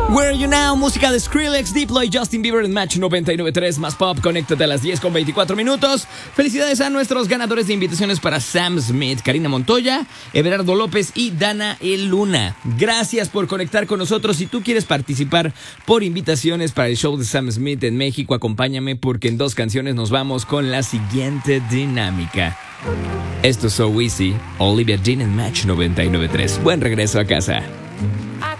Where Are You Now, música de Skrillex, Diplo y Justin Bieber en Match 99.3 más pop. Conéctate a las 10:24. Felicidades a nuestros ganadores de invitaciones para Sam Smith, Karina Montoya, Everardo López y Dana El Luna. Gracias por conectar con nosotros. Si tú quieres participar por invitaciones para el show de Sam Smith en México, acompáñame porque en 2 canciones nos vamos con la siguiente dinámica. Esto es So Easy, Olivia Dean en Match 99.3. Buen regreso a casa.